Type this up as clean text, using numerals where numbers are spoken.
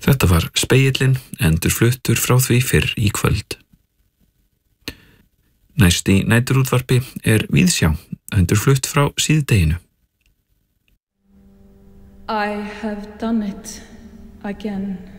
Þetta var Spegillinn, endurfluttur frá því fyrr í kvöld. Næst í næturútvarpi Víðsjá, endurflutt frá síðdeginu. I have done it again.